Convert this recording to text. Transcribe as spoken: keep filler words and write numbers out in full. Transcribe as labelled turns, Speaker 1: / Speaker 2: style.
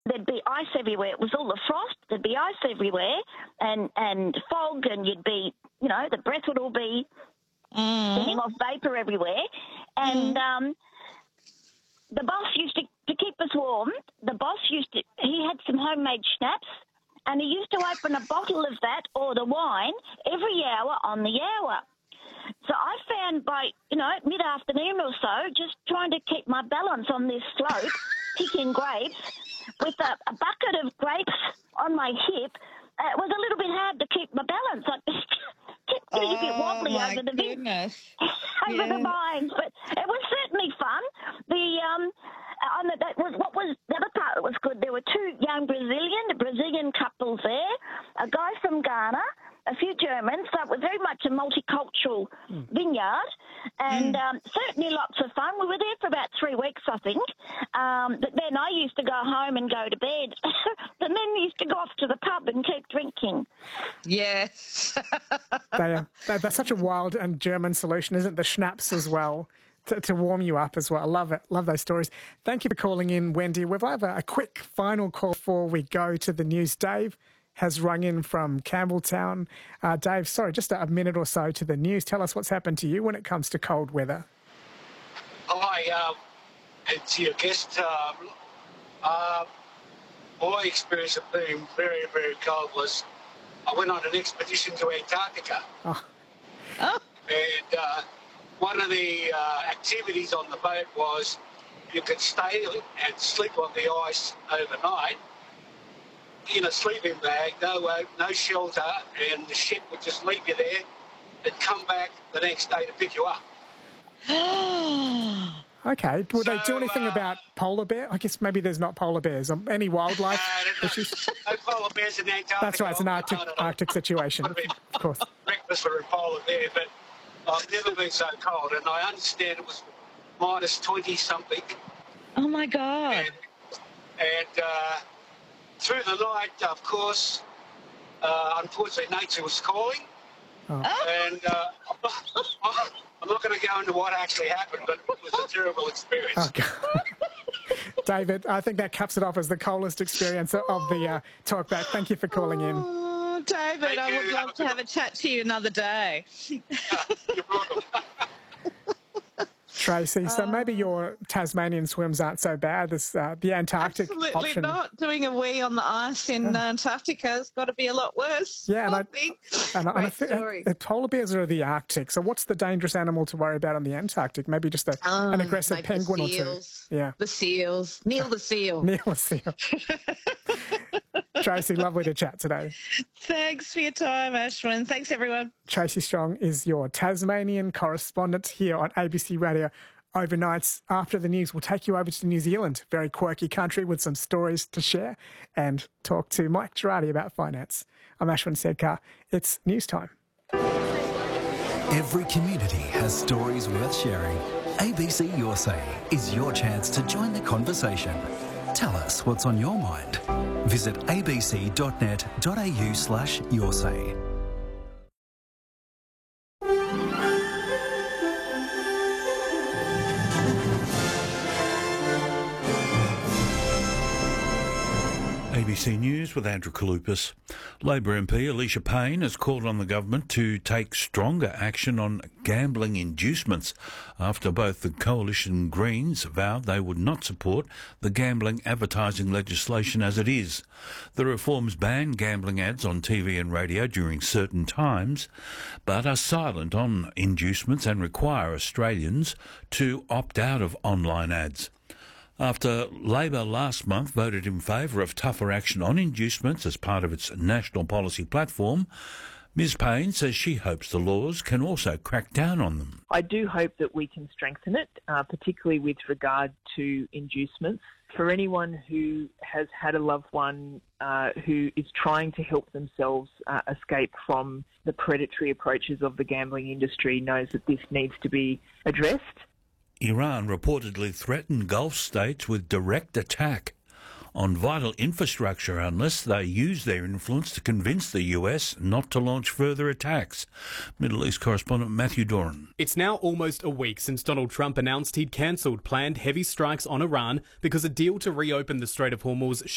Speaker 1: there'd be ice everywhere. It was all the frost. There'd be ice everywhere and, and fog, and you'd be, you know, the breath would all be mm. sending off vapour everywhere. And mm. um, the boss used to, to keep us warm, the boss used to, he had some homemade schnapps, and he used to open a bottle of that or the wine every hour on the hour. So I found by, you know, mid-afternoon or so, just trying to keep my balance on this slope, picking grapes, with a, a bucket of grapes on my hip, uh, it was a little bit hard to keep my balance. I kept getting oh, a bit wobbly over the
Speaker 2: goodness.
Speaker 1: over
Speaker 2: yeah.
Speaker 1: the vines, but it was certainly fun. The um, on the, that was what was the other part that was good. There were two young Brazilian Brazilian couples there, a guy from Ghana, a few Germans, so it was very much a multicultural mm. vineyard, and mm. um, certainly lots of fun. We were there for about three weeks, I think, um, but then I used to go home and go to bed. The men used to go off to the pub and keep drinking.
Speaker 2: Yes.
Speaker 3: they, uh, they're, they're such a wild and German solution, isn't it? The schnapps as well, to, to warm you up as well. I love it. Love those stories. Thank you for calling in, Wendy. We'll have a, a quick final call before we go to the news. Dave has rung in from Campbelltown. Uh, Dave, sorry, just a minute or so to the news. Tell us what's happened to you when it comes to cold weather.
Speaker 4: Hi, um, and to your guest. Um, uh, my experience of being very, very cold was I went on an expedition to Antarctica.
Speaker 3: Oh.
Speaker 2: Oh.
Speaker 4: And uh, one of the uh, activities on the boat was you could stay and sleep on the ice overnight in a sleeping bag, no uh, no shelter, and the ship would just leave you there and come back the next day to pick you up.
Speaker 3: Okay. Would
Speaker 4: so,
Speaker 3: they do anything
Speaker 4: uh,
Speaker 3: about polar bear? I guess maybe there's not polar bears. Um, any wildlife
Speaker 4: uh,
Speaker 3: issues?
Speaker 4: No polar bears in Antarctica.
Speaker 3: That's right. It's an Arctic, Arctic situation, of course.
Speaker 4: Breakfast for a polar bear, but I've never been so cold, and I understand it was minus twenty something.
Speaker 2: Oh my God.
Speaker 4: And, and uh, through the night, of course, uh, unfortunately, nature was calling.
Speaker 3: Oh.
Speaker 4: And uh, I'm not going to go into what actually happened, but it was a terrible experience.
Speaker 3: Oh, God. David, I think that caps it off as the coldest experience of the uh, talkback. Thank you for calling in.
Speaker 2: Oh, David,
Speaker 4: Thank
Speaker 2: I
Speaker 4: you.
Speaker 2: would love to have a chat to you another day.
Speaker 4: You're welcome.
Speaker 3: Tracy, so maybe your Tasmanian swims aren't so bad as uh, the Antarctic
Speaker 2: Absolutely
Speaker 3: option.
Speaker 2: not. Doing a wee on the ice in
Speaker 3: Yeah.
Speaker 2: Antarctica has got to be a lot worse.
Speaker 3: Yeah, and I,
Speaker 2: Big.
Speaker 3: and, I, and I
Speaker 2: Great
Speaker 3: think
Speaker 2: story.
Speaker 3: the polar bears are the Arctic. So what's the dangerous animal to worry about on the Antarctic? Maybe just a,
Speaker 2: Um,
Speaker 3: an aggressive
Speaker 2: maybe
Speaker 3: penguin
Speaker 2: the
Speaker 3: or two.
Speaker 2: seals.
Speaker 3: Yeah.
Speaker 2: The seals. Neil the seal.
Speaker 3: Neil the seal. Tracy, lovely to chat today.
Speaker 2: Thanks for your time, Ashwin. Thanks, everyone.
Speaker 3: Tracy Strong is your Tasmanian correspondent here on A B C Radio. Overnights after the news, we'll take you over to New Zealand, very quirky country with some stories to share, and talk to Mike Girardi about finance. I'm Ashwin Sedkar. It's news time.
Speaker 5: Every community has stories worth sharing. A B C Your Say is your chance to join the conversation. Tell us what's on your mind. Visit abc.net.au slash your say.
Speaker 6: A B C News with Andrew Kalupas. Labor M P Alicia Payne has called on the government to take stronger action on gambling inducements after both the Coalition Greens vowed they would not support the gambling advertising legislation as it is. The reforms ban gambling ads on T V and radio during certain times, but are silent on inducements and require Australians to opt out of online ads. After Labor last month voted in favour of tougher action on inducements as part of its national policy platform, Ms Payne says she hopes the laws can also crack down on them.
Speaker 7: I do hope that we can strengthen it, uh, particularly with regard to inducements. For anyone who has had a loved one uh, who is trying to help themselves uh, escape from the predatory approaches of the gambling industry knows that this needs to be addressed.
Speaker 6: Iran reportedly threatened Gulf states with direct attack on vital infrastructure unless they use their influence to convince the U S not to launch further attacks. Middle East correspondent Matthew Doran.
Speaker 8: It's now almost a week since Donald Trump announced he'd cancelled planned heavy strikes on Iran because a deal to reopen the Strait of Hormuz